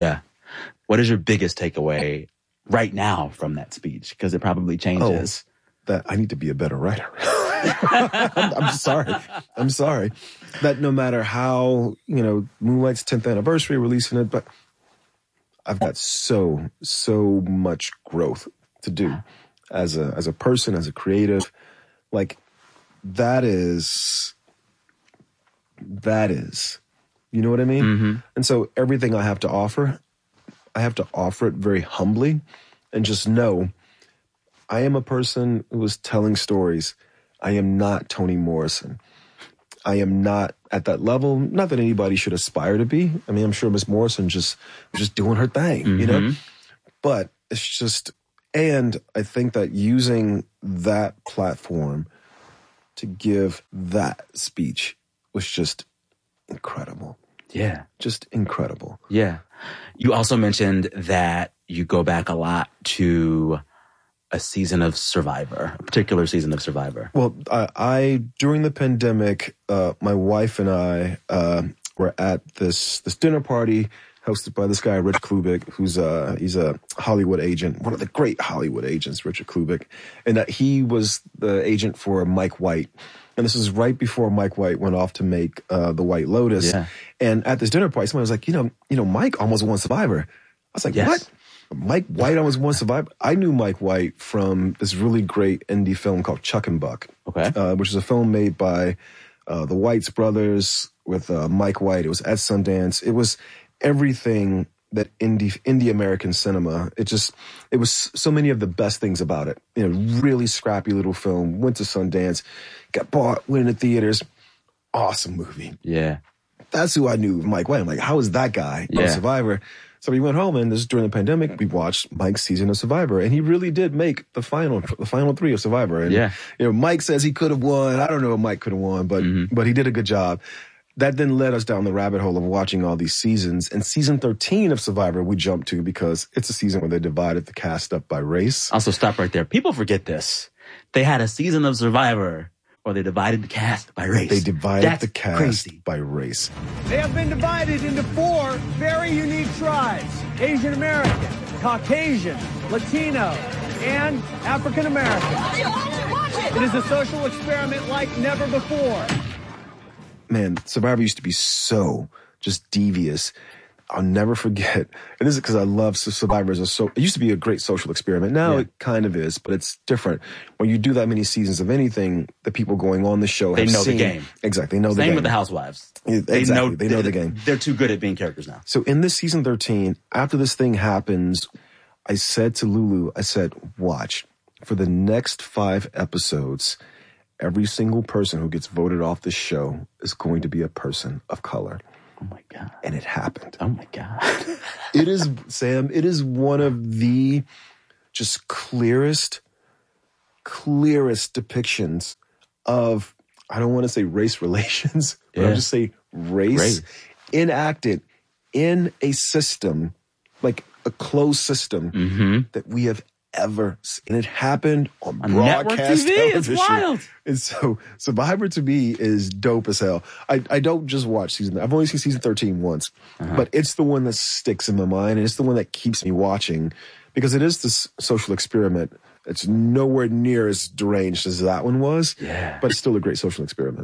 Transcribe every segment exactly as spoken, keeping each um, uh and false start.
Yeah. What is your biggest takeaway right now from that speech? Because it probably changes. Oh, that I need to be a better writer. I'm, I'm sorry. I'm sorry. That no matter how, you know, Moonlight's tenth anniversary, releasing it, but I've got so, so much growth to do as a as a person, as a creative. Like, that is, that is, you know what I mean? Mm-hmm. And so everything I have to offer, I have to offer it very humbly and just know I am a person who is telling stories. I am not Toni Morrison. I am not at that level. Not that anybody should aspire to be. I mean, I'm sure Miss Morrison just just doing her thing, mm-hmm. you know? But it's just, and I think that using that platform to give that speech was just incredible. Yeah. Just incredible. Yeah. You also mentioned that you go back a lot to a season of Survivor, a particular season of Survivor. Well, I, I during the pandemic, uh, my wife and I uh, were at this this dinner party hosted by this guy, Rich Klubik, who's uh he's a Hollywood agent, one of the great Hollywood agents, Richard Klubik, and that he was the agent for Mike White. And this is right before Mike White went off to make uh, The White Lotus. Yeah. And at this dinner party, somebody was like, you know, you know, Mike almost won Survivor. I was like, yes. what? Mike White almost won Survivor? I knew Mike White from this really great indie film called Chuck and Buck, okay, uh, which is a film made by uh, the Whites brothers with uh, Mike White. It was at Sundance. It was everything that indie indie American cinema. It just, it was so many of the best things about it. You know, really scrappy little film. Went to Sundance, got bought, went into theaters. Awesome movie. Yeah, that's who I knew, Mike White. I'm like, how is that guy yeah. on Survivor? So we went home, and this is during the pandemic. We watched Mike's season of Survivor, and he really did make the final, the final three of Survivor. And, yeah. you know, Mike says he could have won. I don't know if Mike could have won, but mm-hmm. but he did a good job. That then led us down the rabbit hole of watching all these seasons. And season thirteen of Survivor we jumped to because it's a season where they divided the cast up by race. Also, stop right there. People forget this. They had a season of Survivor where they divided the cast by race. They divided That's the cast crazy. by race. They have been divided into four very unique tribes: Asian American, Caucasian, Latino, and African American. It is a social experiment like never before. Man, Survivor used to be so just devious. I'll never forget, and this is because I love Survivor as a so. It used to be a great social experiment. Now yeah. it kind of is, but it's different. When you do that many seasons of anything, the people going on the show they have know seen, the game. Exactly, they know Same the game. Same with the Housewives. Yeah, exactly, they know they know the game. They're too good at being characters now. So in this season thirteen, after this thing happens, I said to Lulu, I said, "Watch for the next five episodes." Every single person who gets voted off the show is going to be a person of color. Oh, my God. And it happened. Oh, my God. It is, Sam, it is one of the just clearest, clearest depictions of, I don't want to say race relations, but yeah. I'll just say race, race enacted in a system, like a closed system mm-hmm. that we have ever seen. And it happened on, on broadcast Network T V. television. It's wild. And so Survivor to me is dope as hell. I, I don't just watch season, I've only seen season thirteen once, uh-huh. but it's the one that sticks in my mind, and it's the one that keeps me watching because it is this social experiment. It's nowhere near as deranged as that one was, yeah. but it's still a great social experiment.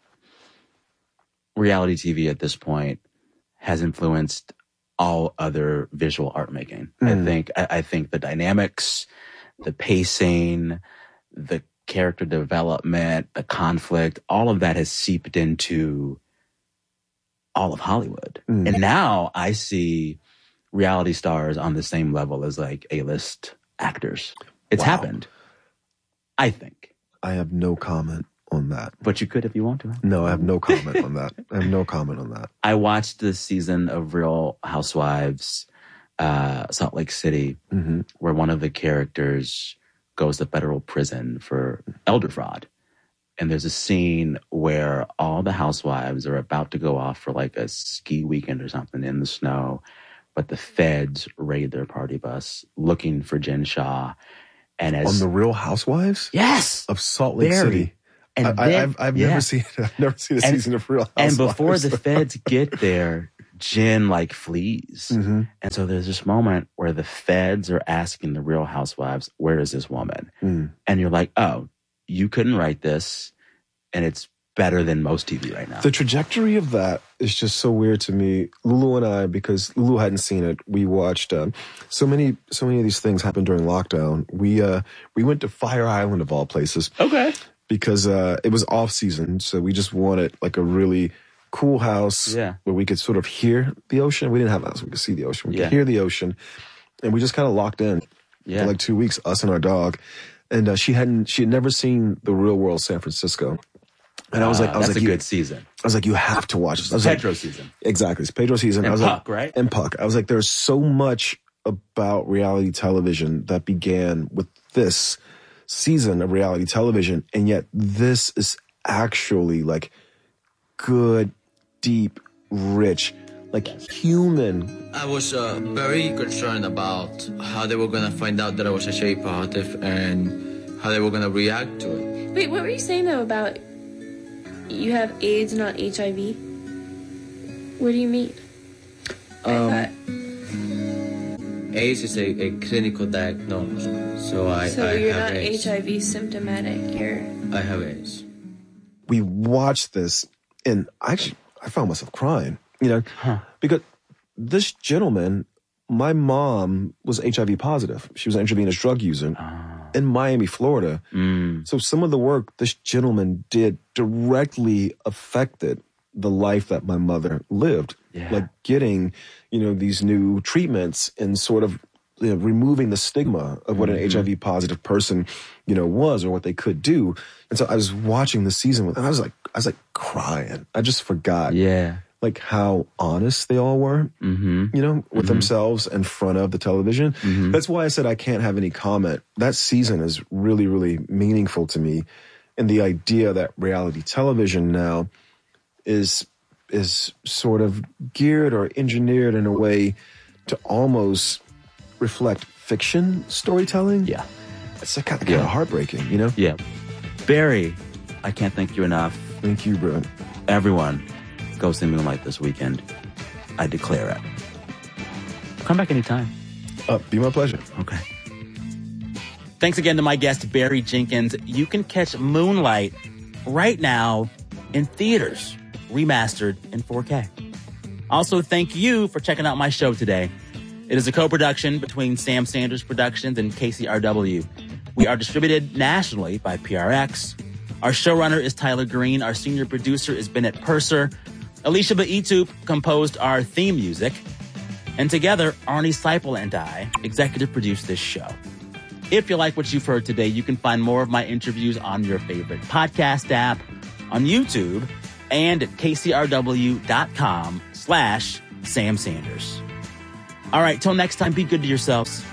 Reality T V at this point has influenced all other visual art making. Mm. I think I, I think the dynamics, the pacing, the character development, the conflict, all of that has seeped into all of Hollywood. Mm. And now I see reality stars on the same level as like A-list actors. It's wow. happened. I think. I have no comment on that. But you could if you want to. No, I have no comment on that. I have no comment on that. I watched this season of Real Housewives, uh, Salt Lake City, mm-hmm. where one of the characters goes to federal prison for elder fraud. And there's a scene where all the housewives are about to go off for like a ski weekend or something in the snow, but the feds raid their party bus looking for Jen Shah. And as on the Real Housewives? Yes. Of Salt Lake Very. City. And I, then, I've, I've yeah. never seen I've never seen a and, season of Real Housewives. And before the feds get there, Jen like flees. Mm-hmm. And so there's this moment where the feds are asking the Real Housewives, where is this woman? Mm. And you're like, oh, you couldn't write this, and it's better than most T V right now. The trajectory of that is just so weird to me. Lulu and I, because Lulu hadn't seen it, we watched um, so many so many of these things happened during lockdown. We uh, we went to Fire Island of all places. Okay. Because uh, it was off season, so we just wanted like a really cool house yeah. where we could sort of hear the ocean. We didn't have a house, we could see the ocean. We yeah. could hear the ocean. And we just kind of locked in yeah. for like two weeks, us and our dog. And uh, she hadn't, she had never seen the real world San Francisco. And I was like, uh, I was that's like, a you, good season. I was like, you have to watch this. I was Pedro like, season. Exactly. It's Pedro season. And I was Puck, like, right? And Puck. I was like, there's so much about reality television that began with this season of reality television. And yet this is actually like good, deep, rich, like human. I was uh, very concerned about how they were going to find out that I was H I V positive and how they were going to react to it. Wait, what were you saying though about you have AIDS, not H I V? What do you mean? Um, I thought... AIDS is a, a clinical diagnosis, so I, so I you're have not AIDS. H I V symptomatic. You're. I have AIDS. We watched this, and I actually I found myself crying, you know, huh. because this gentleman, my mom was H I V positive. She was an intravenous drug user oh. in Miami, Florida. Mm. So some of the work this gentleman did directly affected the life that my mother lived. Yeah. Like getting, you know, these new treatments and sort of you know, removing the stigma of what mm-hmm. an H I V positive person, you know, was or what they could do. And so I was watching the season and I was like, I was like crying. I just forgot. Yeah. Like how honest they all were, mm-hmm. you know, with mm-hmm. themselves in front of the television. Mm-hmm. That's why I said I can't have any comment. That season is really, really meaningful to me. And the idea that reality television now is is sort of geared or engineered in a way to almost reflect fiction storytelling. Yeah. It's like kind of, yeah. kind of heartbreaking, you know? Yeah. Barry, I can't thank you enough. Thank you, bro. Everyone, go see Moonlight this weekend. I declare it. Come back anytime. Uh, be my pleasure. Okay. Thanks again to my guest, Barry Jenkins. You can catch Moonlight right now in theaters, remastered in four K. Also, thank you for checking out my show today. It is a co-production between Sam Sanders Productions and K C R W. We are distributed nationally by P R X. Our showrunner is Tyler Green. Our senior producer is Bennett Purser. Alicia Baitup composed our theme music. And together, Arnie Seipel and I executive produced this show. If you like what you've heard today, you can find more of my interviews on your favorite podcast app, on YouTube, and at kcrw.com slash Sam Sanders. All right, till next time, be good to yourselves.